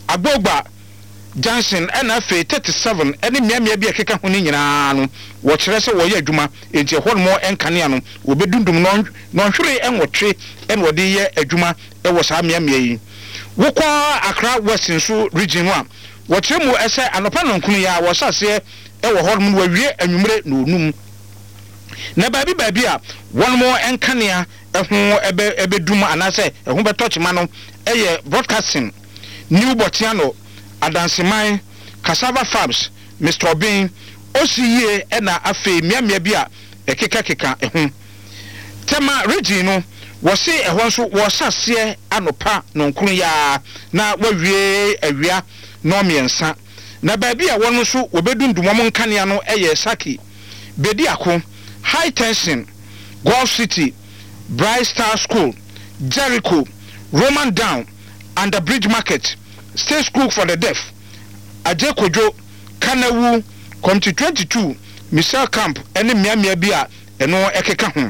Agbogba Johnson na fe 37 ene miamia bi akeka ho ni nyina no wo kire se wo ye adwuma enti ho mo enkanea no obedundum no hwere enwotwe en wode ye adwuma e wo saa miamia yi wokọ Accra West nso region a wo kire mu ese anopa no nkunu ya wo sase e wo ho mo wawie anwumre no onum na baabi a won mo enkanea eho ebedum anase eho betochima no eye broadcasting New Botiano Adansiman Cassava Farms Mr. Obin Osiye ena afe miamia bia ekeka ehu tema region no wose ehwo nso wosase anopa no nkunu ya na wawie awia no miensa na baabi a won nso obedundum mo nkanea no eye Saki Bediako High Tension Gulf City Bright Star School Jericho Roman Down and the Bridge Market State School for the Deaf Ajekojo Kanawu Committee 22 Michelle Camp ene miamia bia eno ekeka ho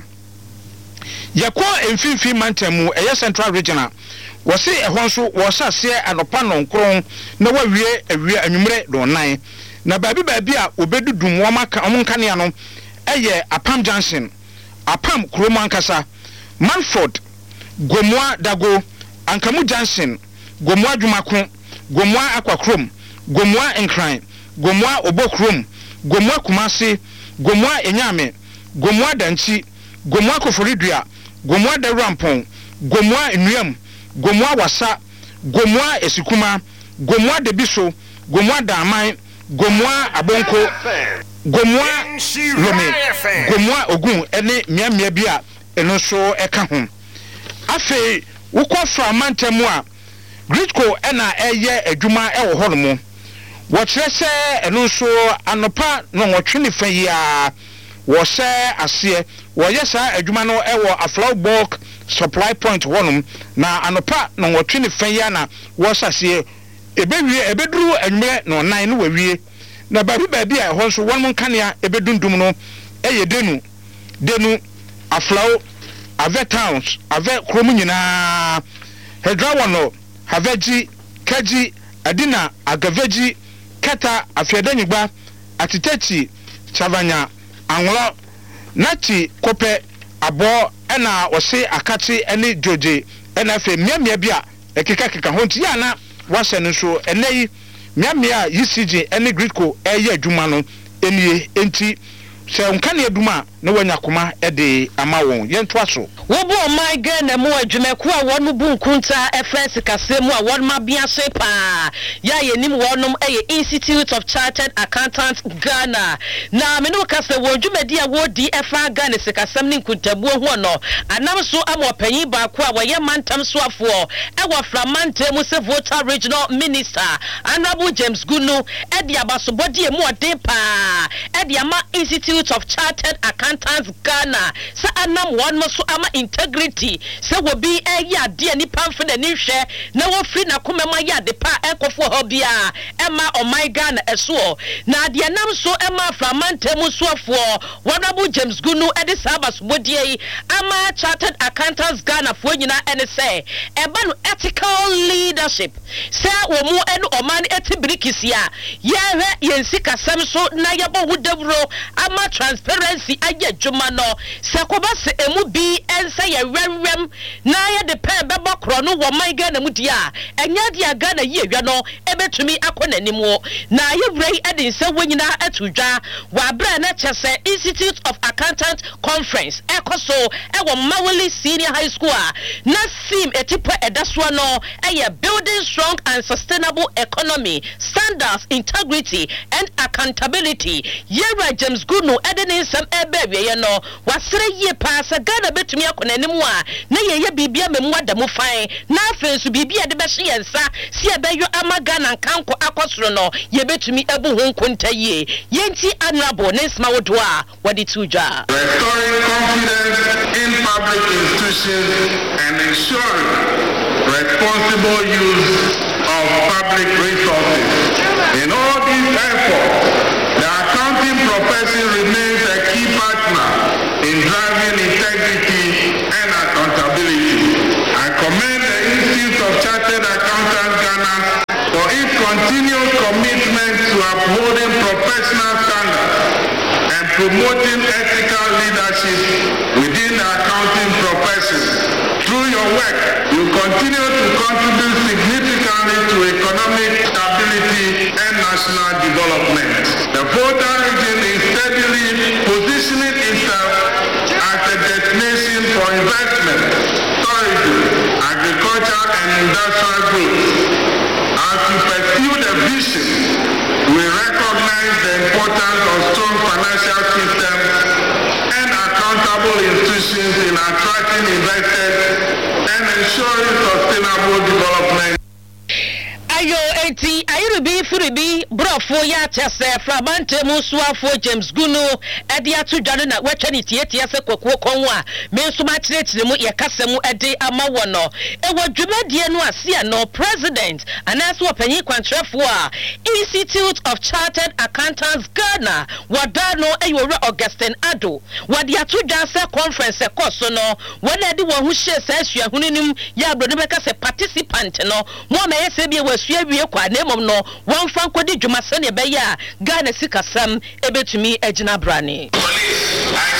yakwa emfinfi mantemu eye Central Regional wose ehwo nso wosase anopa no nkron na wawie awia anwumre do nan na baabi a obedudum wo maka omunkane no eye Apam Junction Apam Kromankasa Manford Gomwa Dago Ankamu Junction Gomwa Jumako Gomwa Aquacrom Gomwa Enkran Gomwa Obokrom Gomwa Kumasi Gomwa Enyame Gomwa Danchi Gomwa Koforidua Gomwa Derampon Gomwa Enuam Gomwa Wasa Gomwa Esikuma Gomwa Debiso Gomwa Damai Gomwa Abonko Gomwa Lome Gomwa Ogun ene miamia bia eno so eka ho afi wokọ fra mantemu a Gritco ena eye adwuma e wo hono wo kire se eno so anopa no wotwe fa yi a wo se ase wo yesa adwuma no e wo Aflaw bulk supply point hono na anopa no wotwe fa yi na wo sase ebewie ebeduru anwumre no nan no wawie na baabi a ho so won kanea ebedundum no eye denu Aflaw Ave towns ave kromu nyina Hedrawa no Haveji Kaji Adina Agaveji Keta Afedanyigba Atitechi Chavanya Anwlo Nachi Kope Abo ena wose Akachi ene Joje ena fe miamia bia ekeka honti ya na wase nso enei miamia UCG ene Gritco eye adwuma no enie enti se unkane aduma na wanyakoma ede ama won yentoa so wo bo my girl na mo adwumaku a wonu bunkunta efrens kasemu a won mabia so pa ya yenim wonum Institute of Chartered Accountants Ghana na me no kase wo adwumadi a wo di efa Ghana sekasem ni nkuntabuo ho no anam so amopanyi ba ko a woye mantam so afo e wo framantam se voter regional minister Honorable James Gunu e di abasobodi emu ode pa e di ama Institute of Chartered Accountants Ghana sa anam won so ama integrity se wo bi ya de ani pamfe na ni hwe na wo free na komema ya de pa ekofo ho bia ema my Ghana eso na de nam so ema framantam so afo Honorable James Gunu e de sabas bodie ama Chartered Accountants Ghana fo nyina ene se eba no ethical leadership se wo mu eno oman etibirikisia ye hwe yensika sam so na yebo hudabro ama transparency aye dwuma no se koba se emu bi ense ye wemwem na ye de pen bebo kro no wo man Ghana mu dia enya dia Ghana ye hwa no ebetumi akonanimo na ye wrei ede nse wonyina atudwa wa bra na chese Institute of Accountant Conference ekoso ewo Mawuli Senior High School na sim etipa edaswa no eye building strong and sustainable economy standards integrity and accountability Yera James Gunu ede nsem ebe ye no wasere ye paasa Ghana betumi akonanimu a na ye bibia memu adamu fan na afensu bibia de be hye yensa si ebeyo ama Ghana kanko akosoro no ye betumi ebu ho nkonta ye yenti honorable Nesma Wodwa wadi tuja restoring confidence in public institutions and ensuring responsible use of public resources. In all these efforts, the accounting profession remains a key partner in driving integrity and accountability. I commend the Institute of Chartered Accountants Ghana for its continued commitment to upholding professional standards and promoting ethical leadership within the accounting profession. Through your work, you continue to contribute significantly to economic stability and national development. The Volta region is steadily positioning itself as a destination for investment, tourism, agriculture, and industrial growth. As we pursue the vision, we recognize the importance of strong financial systems and accountable institutions in attracting investors and ensuring sustainable development. Ayo enti ayirubi furibi brofo ya tese frabante musuafo James Gunu edi atudwane na wetwa tietia se kwakwo konwa me nsoma tiretire mu yakasemu edi amawono ewo dwumadie no asia no president anaso opanyi kwantrefo a Institute of Chartered Accountants Ghana wadano eyore Augustine Ado wadi atudwa se conference ekoso no wona edi wo hu hye se asuahuninum ya abrodo beka se participant no mo ma yese bi wie kwa nemom no wan fan kodi dwuma sene be ya Ghana sikasam ebetumi agina brane. Police,